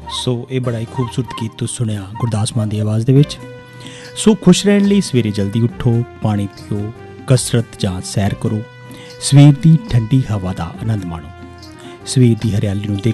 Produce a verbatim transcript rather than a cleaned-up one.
सो ये बड़ा ही खूबसूरत गीत तो सुनिया गुरदास मान की आवाज़ दे विच। सो खुश रहने लिए सवेरे जल्दी उठो, पानी पियो, कसरत जां सैर करो, सवेर की ठंडी हवा का आनंद माणो, सवेर की हरियाली नूं देखो,